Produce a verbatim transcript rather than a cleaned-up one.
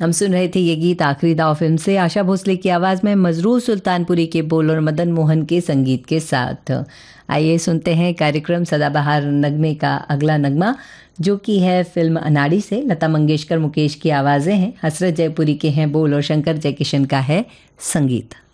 हम सुन रहे थे ये गीत आखिरी दाव फिल्म से, आशा भोसले की आवाज़ में मजरूर सुल्तानपुरी के बोल और मदन मोहन के संगीत के साथ। आइए सुनते हैं कार्यक्रम सदाबहार नगमे का अगला नगमा, जो कि है फिल्म अनाड़ी से। लता मंगेशकर मुकेश की आवाज़ें हैं, हसरत जयपुरी के हैं बोल और शंकर जयकिशन का है संगीत।